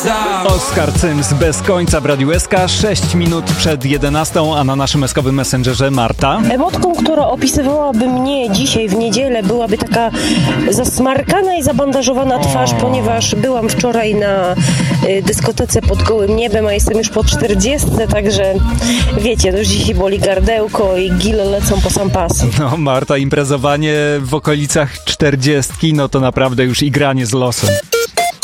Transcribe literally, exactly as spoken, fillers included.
Oskar Cyms bez końca w Radiu S K, sześć minut przed jedenastą, a na naszym eskowym messengerze Marta. Emotką, która opisywałaby mnie dzisiaj w niedzielę, byłaby taka zasmarkana i zabandażowana twarz, o. ponieważ byłam wczoraj na y, dyskotece pod gołym niebem, a jestem już po czterdziestce, także wiecie, już dzisiaj boli gardełko i gile lecą po sam pas. No Marta, imprezowanie w okolicach czterdziestki, no to naprawdę już igranie z losem.